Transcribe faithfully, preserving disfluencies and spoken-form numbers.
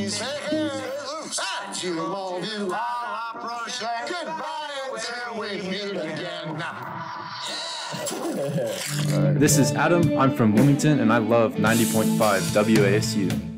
please. Goodbye until we meet again. This is Adam. I'm from Wilmington, and I love ninety point five W A S U.